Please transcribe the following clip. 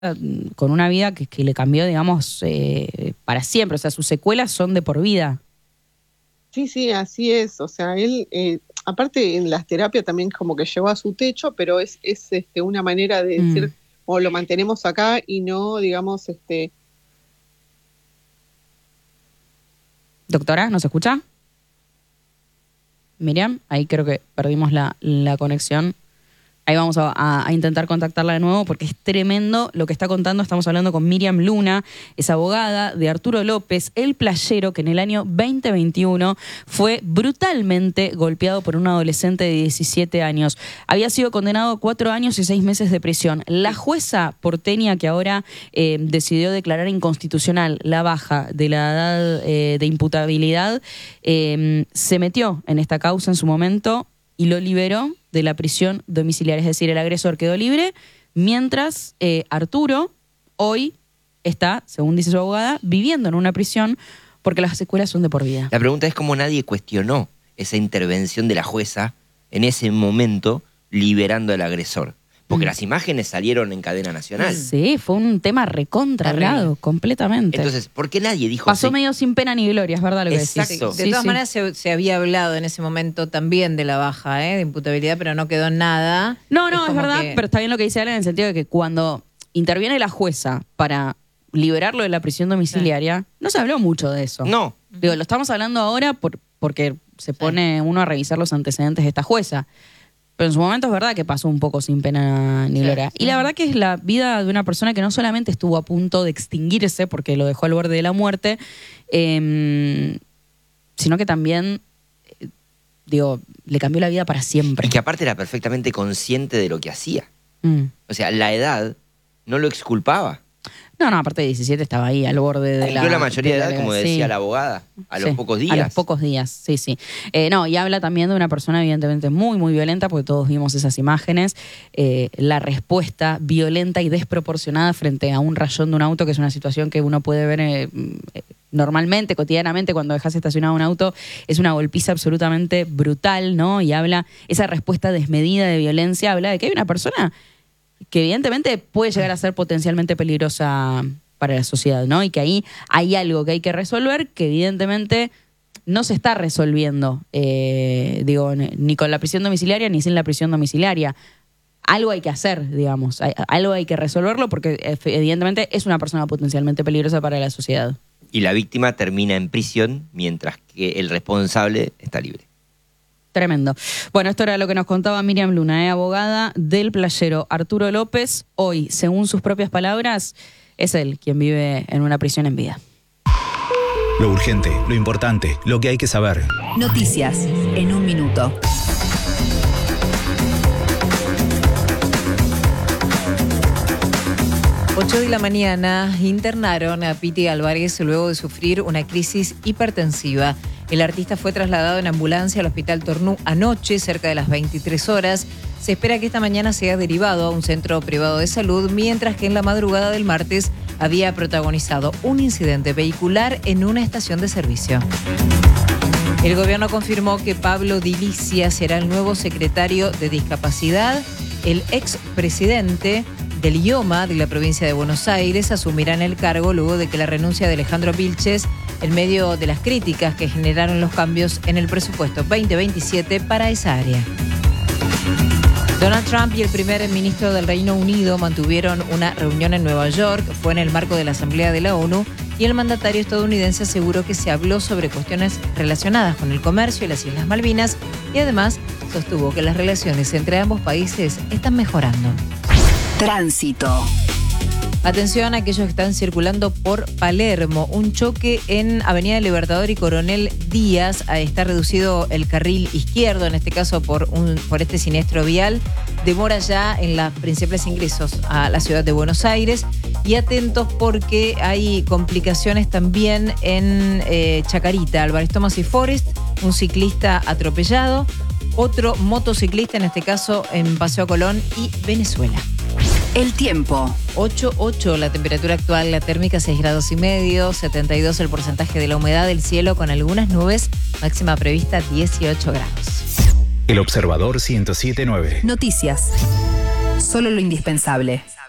con una vida que le cambió, digamos, para siempre. O sea, sus secuelas son de por vida. Sí, así es. O sea, él, aparte en las terapias también como que llegó a su techo, pero es una manera de decir, o lo mantenemos acá y no, digamos, Doctora, ¿nos escucha? Miriam, ahí creo que perdimos la conexión. Ahí vamos a intentar contactarla de nuevo porque es tremendo lo que está contando. Estamos hablando con Miriam Luna, es abogada de Arturo López, el playero que en el año 2021 fue brutalmente golpeado por un adolescente de 17 años. Había sido condenado a 4 años y 6 meses de prisión. La jueza porteña que ahora decidió declarar inconstitucional la baja de la edad de imputabilidad, se metió en esta causa en su momento y lo liberó de la prisión domiciliaria. Es decir, el agresor quedó libre, mientras Arturo hoy está, según dice su abogada, viviendo en una prisión porque las secuelas son de por vida. La pregunta es cómo nadie cuestionó esa intervención de la jueza en ese momento liberando al agresor. Porque las imágenes salieron en cadena nacional. Sí, fue un tema recontra hablado, completamente. Entonces, ¿por qué nadie dijo Pasó sí? medio sin pena ni gloria, es verdad lo que Exacto. decís. De todas maneras se había hablado en ese momento también de la baja de imputabilidad, pero no quedó nada. No, es verdad, pero está bien lo que dice Ale en el sentido de que cuando interviene la jueza para liberarlo de la prisión domiciliaria, no se habló mucho de eso. No. Digo, lo estamos hablando ahora porque se pone uno a revisar los antecedentes de esta jueza. Pero en su momento es verdad que pasó un poco sin pena ni gloria. Y la verdad que es la vida de una persona que no solamente estuvo a punto de extinguirse porque lo dejó al borde de la muerte, sino que también, le cambió la vida para siempre. Y que aparte era perfectamente consciente de lo que hacía. O sea, la edad no lo exculpaba. No, aparte de 17 estaba ahí al borde de Cumplió la mayoría de edad, como decía la abogada, a los pocos días. A los pocos días, sí. Y habla también de una persona evidentemente muy, muy violenta, porque todos vimos esas imágenes. La respuesta violenta y desproporcionada frente a un rayón de un auto, que es una situación que uno puede ver normalmente, cotidianamente, cuando dejas estacionado un auto, es una golpiza absolutamente brutal, ¿no? Y habla, esa respuesta desmedida de violencia, habla de que hay una persona que evidentemente puede llegar a ser potencialmente peligrosa para la sociedad, ¿no? Y que ahí hay algo que hay que resolver que evidentemente no se está resolviendo, ni con la prisión domiciliaria ni sin la prisión domiciliaria. Algo hay que hacer, digamos, algo hay que resolverlo porque evidentemente es una persona potencialmente peligrosa para la sociedad. Y la víctima termina en prisión mientras que el responsable está libre. Tremendo. Bueno, esto era lo que nos contaba Miriam Luna, abogada del playero Arturo López. Hoy, según sus propias palabras, es él quien vive en una prisión en vida. Lo urgente, lo importante, lo que hay que saber. Noticias en un minuto. 8 de la mañana internaron a Piti Álvarez luego de sufrir una crisis hipertensiva. El artista fue trasladado en ambulancia al Hospital Tornú anoche, cerca de las 23 horas. Se espera que esta mañana sea derivado a un centro privado de salud, mientras que en la madrugada del martes había protagonizado un incidente vehicular en una estación de servicio. El gobierno confirmó que Pablo Dilicia será el nuevo secretario de Discapacidad. El expresidente del IOMA de la provincia de Buenos Aires asumirá en el cargo luego de que la renuncia de Alejandro Vilches en medio de las críticas que generaron los cambios en el presupuesto 2027 para esa área. Donald Trump y el primer ministro del Reino Unido mantuvieron una reunión en Nueva York. Fue en el marco de la Asamblea de la ONU y el mandatario estadounidense aseguró que se habló sobre cuestiones relacionadas con el comercio y las Islas Malvinas y además sostuvo que las relaciones entre ambos países están mejorando. Tránsito. Atención a aquellos que están circulando por Palermo. Un choque en Avenida Libertador y Coronel Díaz. Está reducido el carril izquierdo, en este caso por este siniestro vial. Demora ya en los principales ingresos a la ciudad de Buenos Aires. Y atentos porque hay complicaciones también en Chacarita, Álvarez Thomas y Forest. Un ciclista atropellado. Otro motociclista, en este caso en Paseo Colón y Venezuela. El tiempo. 8.8 la temperatura actual, la térmica 6,5 grados, 72 el porcentaje de la humedad del cielo con algunas nubes, máxima prevista 18 grados. El Observador 107.9. Noticias. Solo lo indispensable.